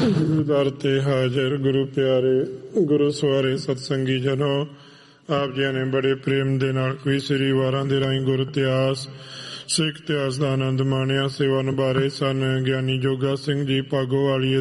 ਗੁਰੂ ਦਰ ਤੇ ਹਾਜ਼ਰ ਗੁਰੂ ਪਿਆਰੇ ਗੁਰੂ ਸਵਾਰੇ ਸਤਸੰਗੀ ਜਨੋ, ਆਪ ਜੀ ਨੇ ਬੜੇ ਪ੍ਰੇਮ ਦੇ ਨਾਲ ਕੋਈ ਸ੍ਰੀ ਵਾਰਾਂ ਦੇ ਰਾਹੀਂ ਗੁਰ ਇਤਿਹਾਸ ਸਿੱਖ ਇਤਿਹਾਸ ਦਾ ਆਨੰਦ ਮਾਣਿਆ। ਸੇਵਾ ਨਿਭਾ ਰਹੇ ਸਨ ਗਿਆਨੀ ਜੋਗਾ ਸਿੰਘ ਜੀ ਭਾਗੋਵਾਲੀ